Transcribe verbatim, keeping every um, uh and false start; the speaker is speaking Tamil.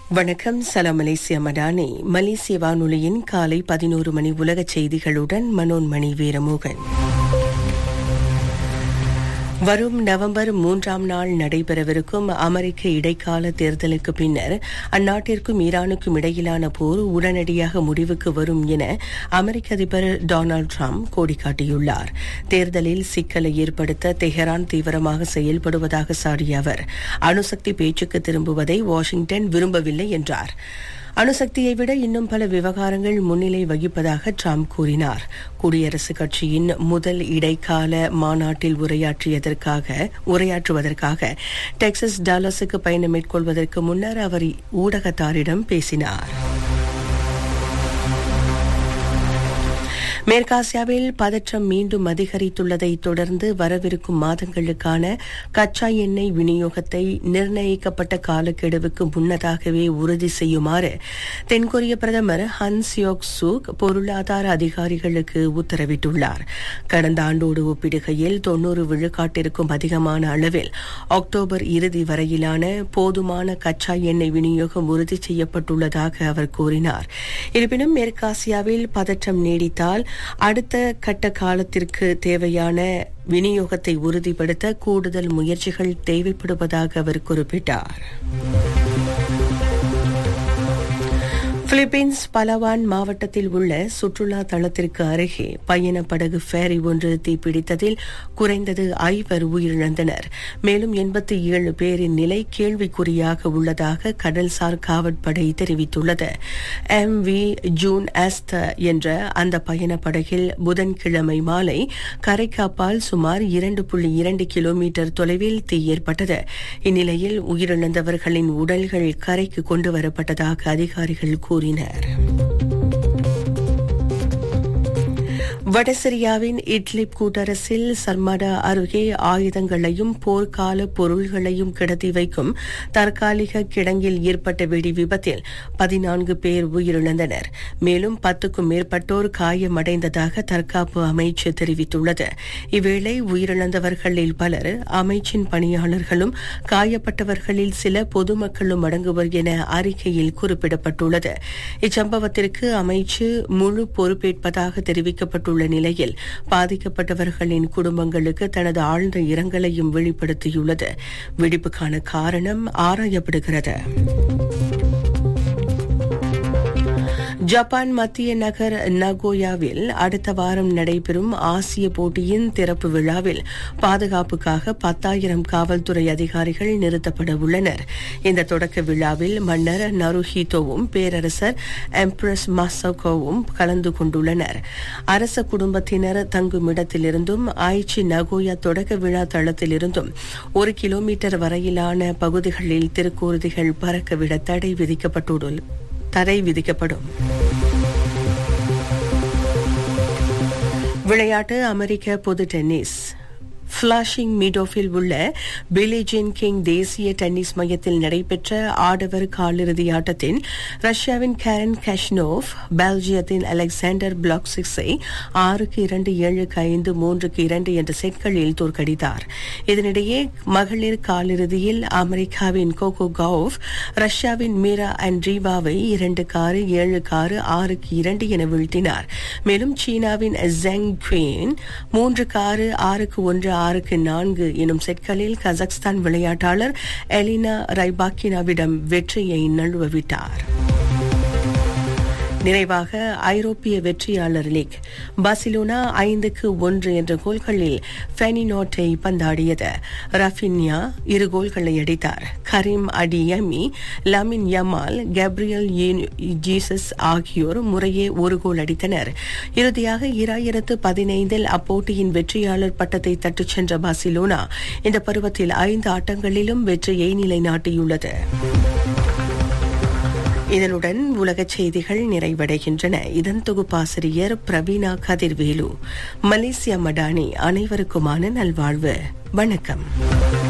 வணக்கம். சலாம் மலேசியா மடானி. மலேசிய வானொலியின் காலை பதினோரு மணி உலக செய்திகளுடன் மனோன்மணி வீரமோகன். வரும் நவம்பர் மூன்றாம் நாள் நடைபெறவிருக்கும் அமெரிக்க இடைக்கால தேர்தலுக்கு பின்னர் அந்நாட்டிற்கும் ஈரானுக்கும் இடையிலான போர் உடனடியாக முடிவுக்கு வரும் என அமெரிக்க அதிபர் டொனால்டு டிரம்ப் கோடி காட்டியுள்ளார். தேர்தலில் சிக்கலை ஏற்படுத்த தெஹரான் தீவிரமாக செயல்படுவதாக சாடிய அவர் அணுசக்தி பேச்சுக்கு திரும்புவதை வாஷிங்டன் விரும்பவில்லை என்றார். அணுசக்தியை விட இன்னும் பல விவகாரங்கள் முன்னிலை வகிப்பதாக டிரம்ப் கூறினார். குடியரசுக் கட்சியின் முதல் இடைக்கால மாநாட்டில் உரையாற்றியதற்காக உரையாற்றுவதற்காக டெக்சாஸ் டாலஸுக்கு பயணம் மேற்கொள்வதற்கு முன்னர் அவர் ஊடகத்தாரிடம் பேசினார். மேற்காசியாவில் பதற்றம் மீண்டும் அதிகரித்துள்ளதை தொடர்ந்து வரவிருக்கும் மாதங்களுக்கான கச்சா எண்ணெய் விநியோகத்தை நிர்ணயிக்கப்பட்ட காலக்கெடுவுக்கு முன்னதாகவே உறுதி செய்யுமாறு தென்கொரிய பிரதமர் ஹன் சியோக் சூக் பொருளாதார அதிகாரிகளுக்கு உத்தரவிட்டுள்ளார். கடந்த ஆண்டோடு ஒப்பிடுகையில் தொன்னூறு விழுக்காட்டிற்கும் அதிகமான அளவில் அக்டோபர் இறுதி வரையிலான போதுமான கச்சா எண்ணெய் விநியோகம் உறுதி செய்யப்பட்டுள்ளதாக அவர் கூறினார். இருப்பினும் மேற்காசியாவில் பதற்றம் நீடித்தால் அடுத்த கட்ட காலத்திற்கு தேவையான விநியோகத்தை உறுதிப்படுத்த கூடுதல் முயற்சிகள் தேவைப்படுவதாக அவர் குறிப்பிட்டார். பிலிப்பீன்ஸ் பலவான் மாவட்டத்தில் உள்ள சுற்றுலா தளத்திற்கு அருகே பயண படகு ஃபேரி ஒன்று தீப்பிடித்ததில் குறைந்தது ஐவர் உயிரிழந்தனர். மேலும் எண்பத்தி ஏழு பேரின் நிலை கேள்விக்குறியாக உள்ளதாக கடல்சார் காவற்படை தெரிவித்துள்ளது. எம் வி ஜூன் ஆஸ்த என்ற அந்த பயண படகில் புதன்கிழமை மாலை கரைக்கு அப்பால் சுமார் இரண்டு புள்ளி இரண்டு கிலோமீட்டர் தொலைவில் தீ ஏற்பட்டது. இந்நிலையில் உயிரிழந்தவர்களின் உடல்கள் கரைக்கு கொண்டுவரப்பட்டதாக அதிகாரிகள் கூறினர். வடசிரியாவின் இட்லிப் கூட்டரசில் சர்மடா அருகே ஆயுதங்களையும் போர்க்கால பொருள்களையும் கிடத்தி வைக்கும் தற்காலிக கிடங்கில் ஏற்பட்ட வெடி விபத்தில் பதினான்கு பேர் உயிரிழந்தனர். மேலும் பத்துக்கும் மேற்பட்டோர் காயமடைந்ததாக தற்காப்பு அமைச்சு தெரிவித்துள்ளது. இவ்வேளை உயிரிழந்தவர்களில் பலர் அமைச்சின் பணியாளர்களும் காயப்பட்டவர்களில் சில பொதுமக்களும் அடங்குவர் என அறிக்கையில் குறிப்பிடப்பட்டுள்ளது. இச்சம்பவத்திற்கு அமைச்சு முழு பொறுப்பேற்பதாக தெரிவிக்கப்பட்டுள்ள நிலையில் பாதிக்கப்பட்டவர்களின் குடும்பங்களுக்கு தனது ஆழ்ந்த இரங்கலையும் வெளிப்படுத்தியுள்ளது. வெடிப்புக்கான காரணம் ஆராயப்படுகிறது. ஜப்பான் மத்திய நகர் நகோயாவில் அடுத்த வாரம் நடைபெறும் ஆசிய போட்டியின் திறப்பு விழாவில் பாதுகாப்புக்காக பத்தாயிரம் காவல்துறை அதிகாரிகள் நிறுத்தப்பட உள்ளனர். இந்த தொடக்க விழாவில் மன்னர் நருஹிதோவும் பேரரசர் எம்ப்ரஸ் மசோகோவும் கலந்து கொண்டுள்ளனர். அரச குடும்பத்தினர் தங்கும் இடத்திலிருந்தும் ஆய்ச்சி நகோயா தொடக்க விழா தளத்திலிருந்தும் ஒரு கிலோமீட்டர் வரையிலான பகுதிகளில் திருக்கூர்திகள் பறக்கவிட தடை விதிக்கப்பட்டுள்ளது தடை விதிக்கப்படும். விளையாட்டு. அமெரிக்க பொது டென்னிஸ் ஃபிளாஷிங் மீடோஃபில் உள்ள பிலி ஜீன் கிங் தேசிய டென்னிஸ் மையத்தில் நடைபெற்ற ஆடவர் காலிறுதி ஆட்டத்தில் ரஷ்யாவின் கேரன் காஷ்னோவ் பெல்ஜியத்தின் அலெக்சாண்டர் பிளாக்சிக்ஸை ஆறுக்கு இரண்டு ஏழுக்கு ஐந்து மூன்றுக்கு இரண்டு என்ற செட்களில் தோற்கடித்தார். இதனிடையே மகளிர் காலிறுதியில் அமெரிக்காவின் கோகோ கவுஃப் ரஷ்யாவின் மீரா அண்ட்ரீவாவை இரண்டுக்கு ஆறு ஏழுக்கு ஆறு ஆறுக்கு இரண்டு என வீழ்த்தினார். மேலும் சீனாவின் ஜெங் குயின் மூன்றுக்கு ஆறு ஆறுக்கு ஒன்று ஆறுக்கு நான்கு எனும் செட்களில் கஜகஸ்தான் விளையாட்டாளர் எலினா ரைபாக்கினாவிடம் வெற்றியை நழுவவிட்டார். நிறைவாக ஐரோப்பிய வெற்றியாளர் லீக். பார்சிலோனா ஐந்துக்கு ஒன்று என்ற கோல்களில் ஃபெனினோட்டை பந்தாடியது. ரஃபின்யா இரு கோல்களை அடித்தார். கரீம் அடியமி, லமின் யமால், கேப்ரியல் ஜீசஸ் ஆகியோர் முறையே ஒரு கோல் அடித்தனர். இறுதியாக இரண்டாயிரத்து பதினைந்தில் அப்போட்டியின் வெற்றியாளர் பட்டத்தை தட்டிச் சென்ற பார்சிலோனா இந்த பருவத்தில் ஐந்து ஆட்டங்களிலும் வெற்றியை நிலைநாட்டியுள்ளது. இதனுடன் உலகச் செய்திகள் நிறைவடைகின்றன. இதன் தொகுப்பாசிரியர் பிரவீணா கதிர்வேலு. மலேசியா மடானி. அனைவருக்குமான நல்வாழ்வு. வணக்கம்.